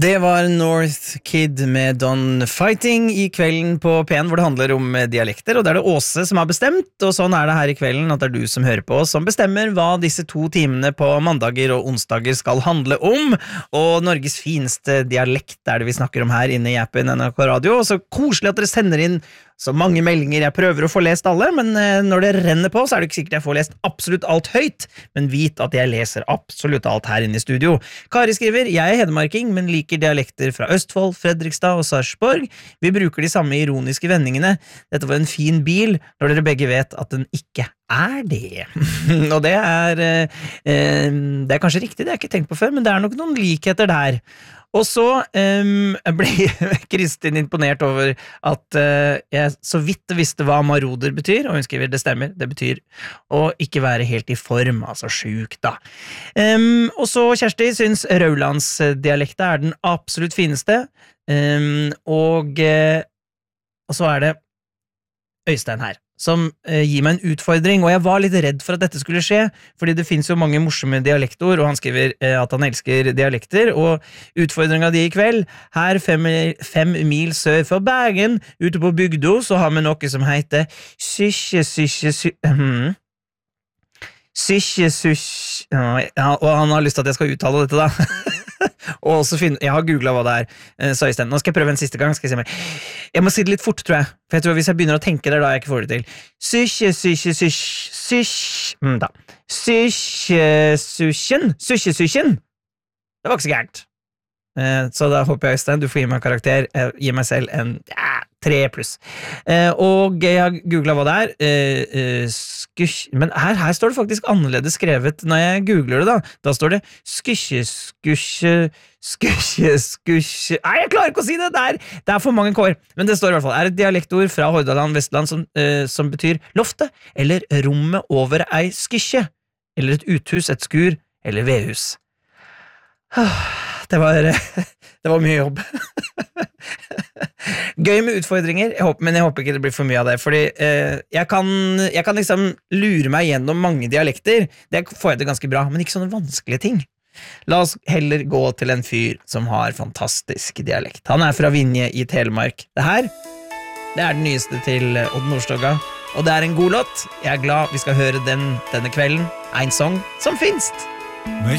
Det var North Kid med Don Fighting I kvelden på P1 hvor det handler om dialekter, og det det Åse som har bestemt, og sånn det her I kvelden at det du som hører på som bestemmer hva disse 2 timene på mandager og onsdager skal handle om, og Norges fineste dialekt det vi snakker om her inne I appen NRK Radio, og så koselig at dere sender inn så mange meldinger, jeg prøver å få lest alle, men når det renner på, så det ikke sikkert jeg får lest absolutt alt høyt, men vit at jeg leser absolutt alt her inne I studio. Kari skriver, jeg hedmarking, men liker dialekter fra Østfold, Fredrikstad og Sarpsborg. Vi bruker de samme ironiske vendingene. Dette var en fin bil, når dere begge vet at den ikke det. Og det kanskje riktig, det har jeg ikke tenkt på før, men det nok noen likheter der. Og så ble Kristin imponert over at jeg så vidt visste hva maroder betyr, og hun skriver, det stemmer, det betyr å ikke være helt I form, altså syk da. Og så Kjersti syns Raulandsdialekta den absolutt fineste, og så det Øystein her, som gir meg en utfordring, og jeg var litt redd for at dette skulle skje, fordi det finnes jo mange morsomme dialektord, og han skriver at han elsker dialekter, og utfordringen I kveld, her 5 mil sør for Bergen, ute på Bygdo, så har vi noe som heter og han har lyst til at jeg skal uttale dette da. Og så jeg har googlet hva det sa I stedet. Nå skal jeg prøve en siste gang, skal jeg se meg. Jeg må si det litt fort, tror jeg. For jeg tror hvis jeg begynner å tenke det, da jeg ikke får det til. Sysjesysjen. Det var ikke så gærent. Så da håper jeg, Øystein, du får gi meg en karakter. Jeg gir meg selv en 3+. Og jeg har googlet hva det men her står det faktisk annerledes skrevet når jeg googler det da står det skusje nei, jeg klarer ikke å si det det for mange kår, men det står I hvert fall et dialektord fra Hordaland, Vestland som betyr loftet eller rommet over ei skysje eller et uthus, et skur eller vedhus. Det var mye jobb. Gøy med utfordringer, men jeg håper ikke det blir for mye av det, fordi jeg kan liksom lure meg gjennom mange dialekter, det får jeg det ganske bra, men ikke sånne vanskelige ting. La oss heller gå til en fyr som har fantastisk dialekt. Han fra Vinje I Telemark. Det her, det den nyeste til Odd Nordstoga, og det en god låt. Jeg glad vi skal høre denne kvelden, en sang som finst. Med